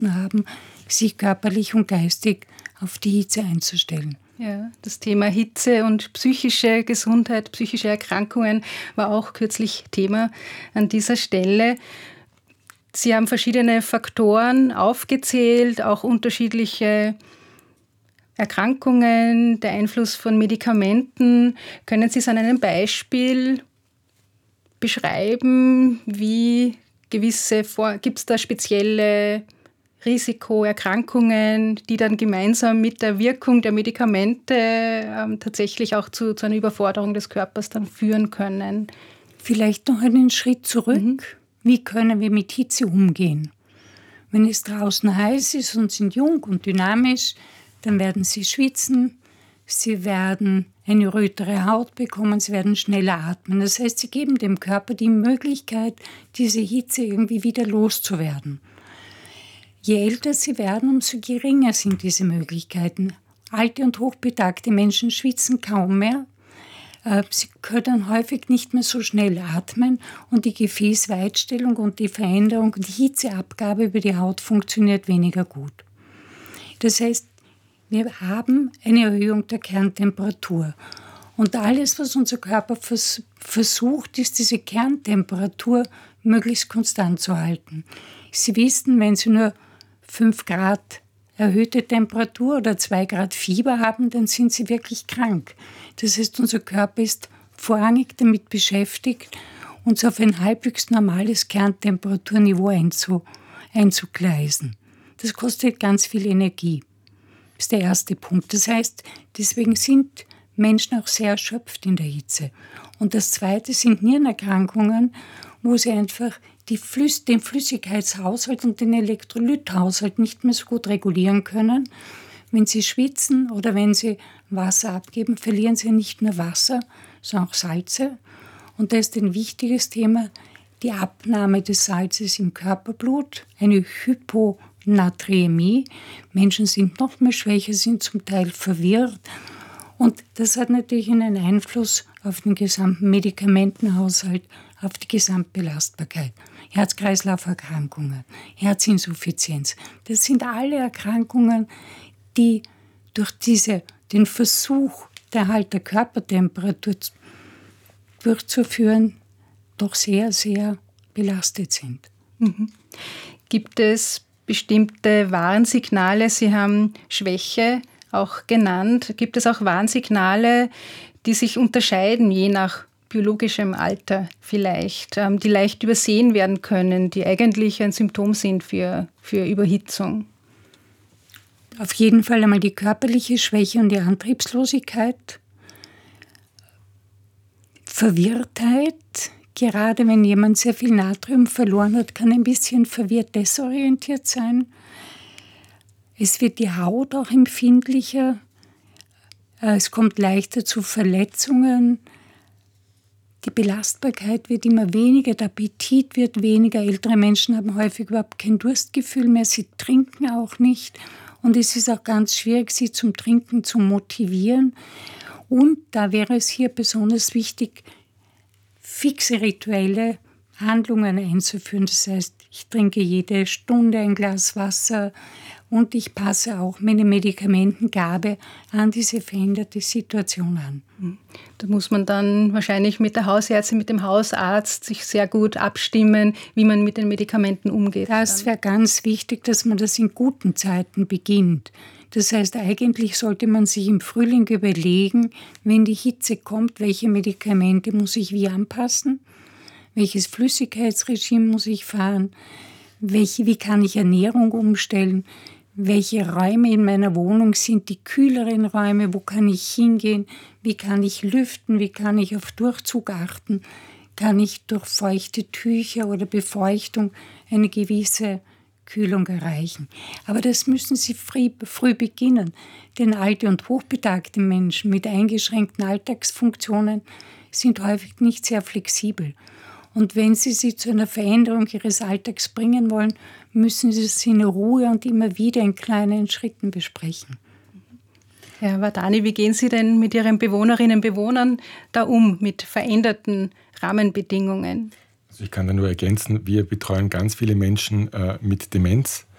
gefunden haben, sich körperlich und geistig auf die Hitze einzustellen. Ja, das Thema Hitze und psychische Gesundheit, psychische Erkrankungen war auch kürzlich Thema an dieser Stelle. Sie haben verschiedene Faktoren aufgezählt, auch unterschiedliche Erkrankungen, der Einfluss von Medikamenten. Können Sie es an einem Beispiel beschreiben, gibt es da spezielle Risikoerkrankungen, die dann gemeinsam mit der Wirkung der Medikamente tatsächlich auch zu einer Überforderung des Körpers dann führen können? Vielleicht noch einen Schritt zurück. Wie können wir mit Hitze umgehen? Wenn es draußen heiß ist und sind jung und dynamisch, dann werden sie schwitzen, sie werden eine rötere Haut bekommen, sie werden schneller atmen. Das heißt, sie geben dem Körper die Möglichkeit, diese Hitze irgendwie wieder loszuwerden. Je älter sie werden, umso geringer sind diese Möglichkeiten. Alte und hochbetagte Menschen schwitzen kaum mehr. Sie können häufig nicht mehr so schnell atmen und die Gefäßweitstellung und die Veränderung, die Hitzeabgabe über die Haut funktioniert weniger gut. Das heißt, wir haben eine Erhöhung der Kerntemperatur. Und alles, was unser Körper versucht, ist, diese Kerntemperatur möglichst konstant zu halten. Sie wissen, wenn Sie nur 5 Grad erhöhte Temperatur oder 2 Grad Fieber haben, dann sind Sie wirklich krank. Das heißt, unser Körper ist vorrangig damit beschäftigt, uns auf ein halbwegs normales Kerntemperaturniveau einzugleisen. Das kostet ganz viel Energie. Das ist der erste Punkt. Das heißt, deswegen sind Menschen auch sehr erschöpft in der Hitze. Und das zweite sind Nierenerkrankungen, wo sie einfach den Flüssigkeitshaushalt und den Elektrolythaushalt nicht mehr so gut regulieren können. Wenn sie schwitzen oder wenn sie Wasser abgeben, verlieren sie nicht nur Wasser, sondern auch Salze. Und da ist ein wichtiges Thema die Abnahme des Salzes im Körperblut, eine Hyponaträmie. Menschen sind noch mehr schwächer, sind zum Teil verwirrt. Und das hat natürlich einen Einfluss auf den gesamten Medikamentenhaushalt, auf die Gesamtbelastbarkeit. Herz-Kreislauf-Erkrankungen, Herzinsuffizienz. Das sind alle Erkrankungen, die durch den Versuch, der Halt der Körpertemperatur durchzuführen, doch sehr, sehr belastet sind. Gibt es bestimmte Warnsignale? Sie haben Schwäche auch genannt. Gibt es auch Warnsignale, die sich unterscheiden, je nach biologischem Alter vielleicht, die leicht übersehen werden können, die eigentlich ein Symptom sind für Überhitzung? Auf jeden Fall einmal die körperliche Schwäche und die Antriebslosigkeit. Verwirrtheit, gerade wenn jemand sehr viel Natrium verloren hat, kann ein bisschen verwirrt desorientiert sein. Es wird die Haut auch empfindlicher. Es kommt leichter zu Verletzungen. Die Belastbarkeit wird immer weniger, der Appetit wird weniger. Ältere Menschen haben häufig überhaupt kein Durstgefühl mehr, sie trinken auch nicht. Und es ist auch ganz schwierig, sie zum Trinken zu motivieren. Und da wäre es hier besonders wichtig, fixe rituelle Handlungen einzuführen. Das heißt, ich trinke jede Stunde ein Glas Wasser und ich passe auch meine Medikamentengabe an diese veränderte Situation an. Da muss man dann wahrscheinlich mit der Hausärztin, mit dem Hausarzt sich sehr gut abstimmen, wie man mit den Medikamenten umgeht. Das wäre ganz wichtig, dass man das in guten Zeiten beginnt. Das heißt, eigentlich sollte man sich im Frühling überlegen, wenn die Hitze kommt, welche Medikamente muss ich wie anpassen, welches Flüssigkeitsregime muss ich fahren, wie kann ich Ernährung umstellen, welche Räume in meiner Wohnung sind die kühleren Räume, wo kann ich hingehen, wie kann ich lüften, wie kann ich auf Durchzug achten, kann ich durch feuchte Tücher oder Befeuchtung eine gewisse Kühlung erreichen. Aber das müssen Sie früh beginnen, denn alte und hochbetagte Menschen mit eingeschränkten Alltagsfunktionen sind häufig nicht sehr flexibel. Und wenn Sie sie zu einer Veränderung ihres Alltags bringen wollen, müssen Sie es in Ruhe und immer wieder in kleinen Schritten besprechen. Herr Vardani, wie gehen Sie denn mit Ihren Bewohnerinnen und Bewohnern da um, mit veränderten Rahmenbedingungen? Also ich kann da nur ergänzen, wir betreuen ganz viele Menschen mit Demenz